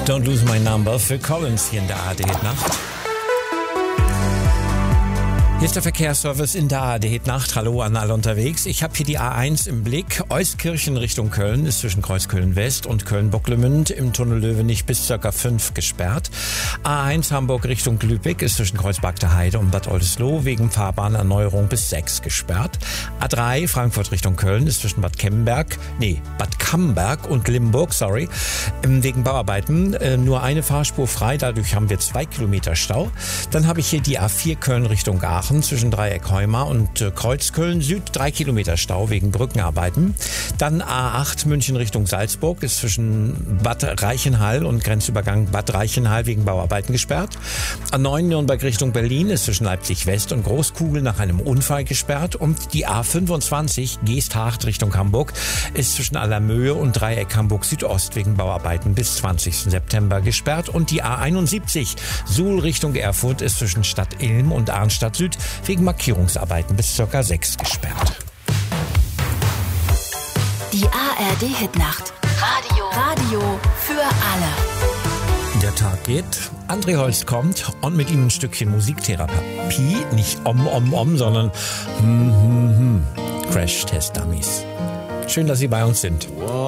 Don't Lose My Number für Collins hier in der ARD-Nacht. Hier ist der Verkehrsservice in der ARD-Nacht. Hallo an alle unterwegs. Ich habe hier die A1 im Blick. Euskirchen Richtung Köln ist zwischen Kreuz Köln-West und Köln-Bocklemünd im Tunnel Löwenich bis ca. 5 gesperrt. A1 Hamburg Richtung Lübeck ist zwischen Kreuz Bagde Heide und Bad Oldesloe wegen Fahrbahnerneuerung bis 6 gesperrt. A3 Frankfurt Richtung Köln ist zwischen Bad Camberg und Limburg, wegen Bauarbeiten nur eine Fahrspur frei. Dadurch haben wir 2 Kilometer Stau. Dann habe ich hier die A4 Köln Richtung Aachen zwischen Dreieck Heumar und Kreuz Köln Süd 3 Kilometer Stau wegen Brückenarbeiten. Dann A8 München Richtung Salzburg ist zwischen Bad Reichenhall und Grenzübergang Bad Reichenhall wegen Bauarbeiten gesperrt. A9 Nürnberg Richtung Berlin ist zwischen Leipzig West und Großkugel nach einem Unfall gesperrt. Und die A25 Geest-Hart Richtung Hamburg ist zwischen Allermöhe und Dreieck Hamburg Südost wegen Bauarbeiten bis 20. September gesperrt. Und die A71 Suhl Richtung Erfurt ist zwischen Stadt Ilm und Arnstadt Süd wegen Markierungsarbeiten bis ca. 6 gesperrt. Die ARD-Hitnacht. Radio für alle. Der Tag geht, André Holst kommt und mit ihm ein Stückchen Musiktherapie. Nicht sondern Crash Test Dummies. Schön, dass Sie bei uns sind.